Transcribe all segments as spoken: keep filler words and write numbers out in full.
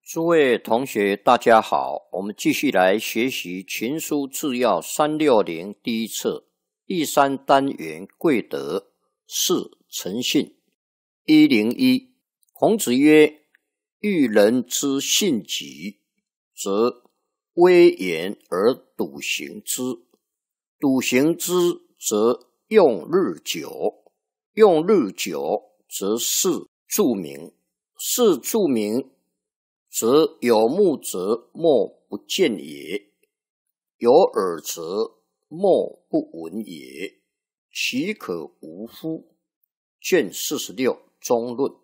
诸位同学大家好，我们继续来学习群书治要三六零第一册第三单元贵德四诚信。一零一孔子曰：欲人之信己，则威严而笃行之，笃行之则用日久，用日久则事著名，事著名则有目则莫不见也，有耳则莫不闻也，其可无乎？卷四十六中论。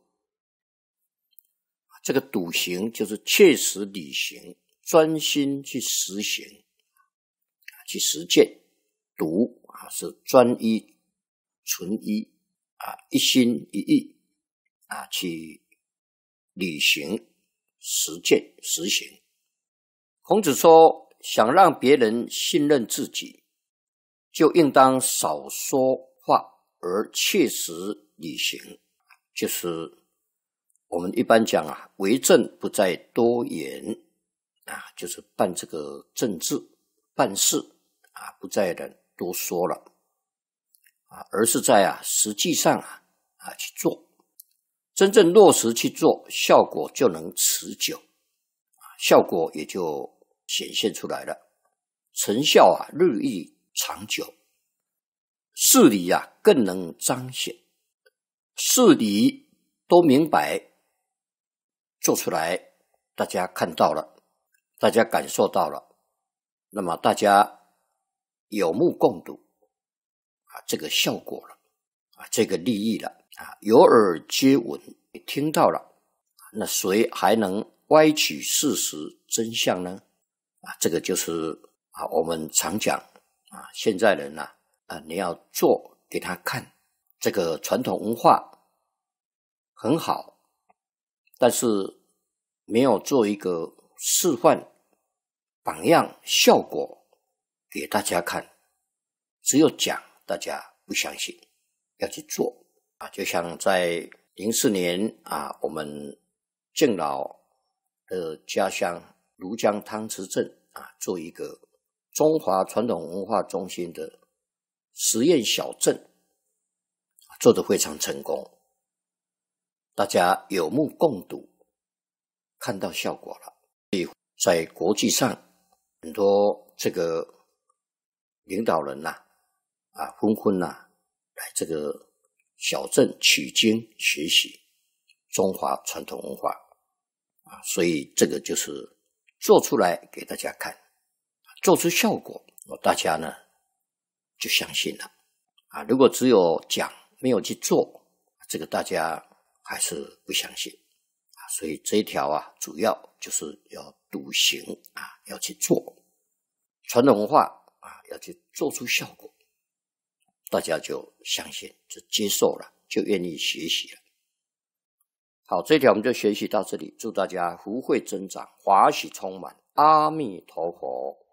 这个笃行就是切实履行，专心去实行，去实践。笃啊是专一、纯一啊，一心一意啊去履行。实践实行。孔子说，想让别人信任自己，就应当少说话而切实履行。就是我们一般讲啊，为政不在多言啊，就是办这个政治办事啊，不在的多说了啊，而是在啊实际上啊啊去做。真正落实去做，效果就能持久，效果也就显现出来了，成效啊日益长久，事理啊更能彰显，事理都明白，做出来大家看到了，大家感受到了，那么大家有目共睹啊，这个效果了啊，这个利益了。啊，有耳皆闻，听到了，那谁还能歪曲事实真相呢？啊，这个就是啊，我们常讲啊，现在人啊，啊，你要做给他看，这个传统文化很好，但是没有做一个示范、榜样、效果给大家看，只有讲，大家不相信，要去做。啊，就像在零四年啊，我们敬老的家乡庐江汤池镇啊，做一个中华传统文化中心的实验小镇，做得非常成功，大家有目共睹，看到效果了。所以在国际上，很多这个领导人呐、啊，啊，纷纷呐、啊、来这个小镇取经学习中华传统文化啊，所以这个就是做出来给大家看，做出效果，大家呢就相信了啊。如果只有讲没有去做，这个大家还是不相信啊。所以这一条啊，主要就是要笃行啊，要去做传统文化啊，要去做出效果。大家就相信，就接受了，就愿意学习了。好，这一条我们就学习到这里，祝大家福慧增长，华喜充满，阿弥陀佛。